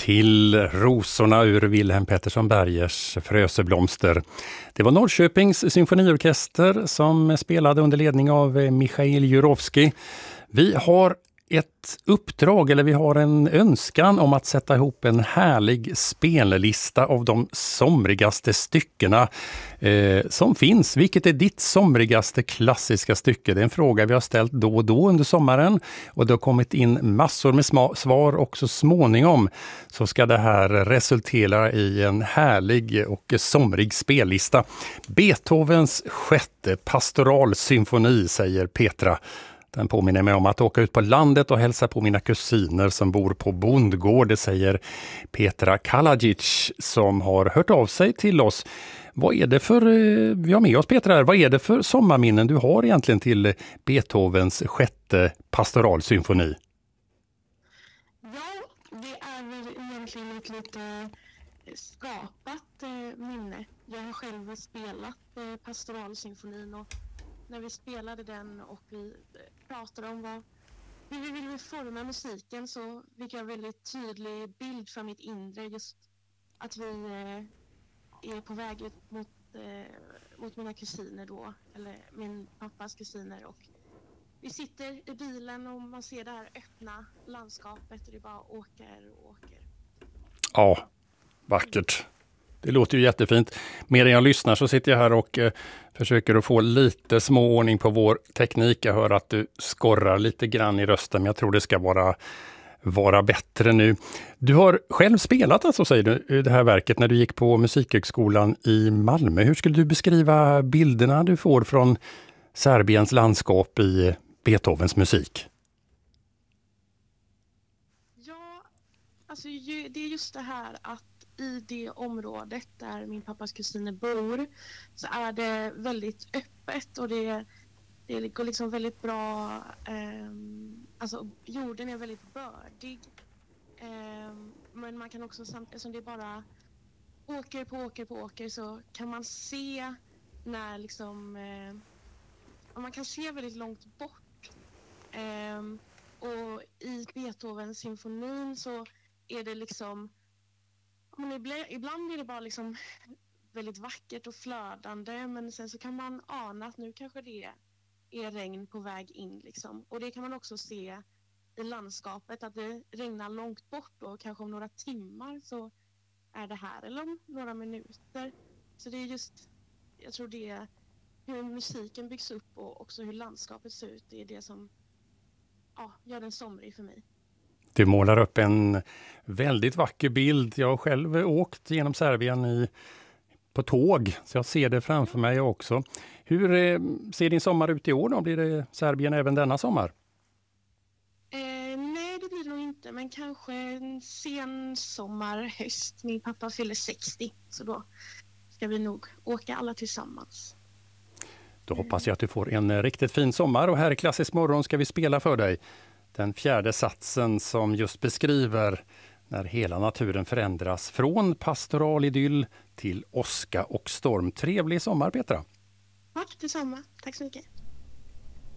till rosorna ur Wilhelm Pettersson Bergers Fröseblomster. Det var Norrköpings symfoniorkester som spelade under ledning av Michail Jurovski. Vi har ett uppdrag, eller vi har en önskan om att sätta ihop en härlig spellista av de somrigaste styckena som finns. Vilket är ditt somrigaste klassiska stycke? Det är en fråga vi har ställt då och då under sommaren, och det har kommit in massor med svar, och så småningom så ska det här resultera i en härlig och somrig spellista. Beethovens sjätte pastoralsymfoni, säger Petra. Den påminner mig om att åka ut på landet och hälsa på mina kusiner som bor på bondgård, det säger Petra Kalajic som har hört av sig till oss. Vad är det för, vi har med oss Petra här, vad är det för sommarminnen du har egentligen till Beethovens sjätte pastoralsymfoni? Ja, det är väl egentligen ett lite skapat minne. Jag har själv spelat pastoralsymfonin, och när vi spelade den och vi pratade om hur vi ville forma musiken, så fick jag en väldigt tydlig bild från mitt inre, just att vi är på väg ut mot mina kusiner då, eller min pappas kusiner, och vi sitter i bilen och man ser det här öppna landskapet och det bara åker och åker. Ja, vackert. Det låter ju jättefint. Medan jag lyssnar så sitter jag här och försöker att få lite små ordning på vår teknik. Jag hör att du skorrar lite grann i rösten, men jag tror det ska vara bättre nu. Du har själv spelat, alltså, säger du, det här verket när du gick på Musikhögskolan i Malmö. Hur skulle du beskriva bilderna du får från Serbiens landskap i Beethovens musik? Ja, alltså det är just det här att i det området där min pappas kusiner bor så är det väldigt öppet, och det går liksom väldigt bra, alltså jorden är väldigt bördig, men man kan också, samtidigt som det bara åker på åker, så kan man se när liksom man kan se väldigt långt bort, och i Beethovens symfonin så är det liksom, ibland är det bara liksom väldigt vackert och flödande, men sen så kan man ana att nu kanske det är regn på väg in liksom. Och det kan man också se i landskapet, att det regnar långt bort, och kanske om några timmar så är det här, eller om några minuter. Så det är just, jag tror det är hur musiken byggs upp och också hur landskapet ser ut, det är det som gör den somrig för mig. Du målar upp en väldigt vacker bild. Jag har själv åkt genom Serbien på tåg, så jag ser det framför mig också. Hur ser din sommar ut i år då? Blir det Serbien även denna sommar? Nej, det blir det nog inte, men kanske en sen sommar, höst. Min pappa fyller 60, så då ska vi nog åka alla tillsammans. Då hoppas jag att du får en riktigt fin sommar, och här i Klassisk morgon ska vi spela för dig den fjärde satsen som just beskriver när hela naturen förändras från pastoral idyll till åska och storm. Trevlig sommar, Petra! Ja, detsamma. Tack så mycket.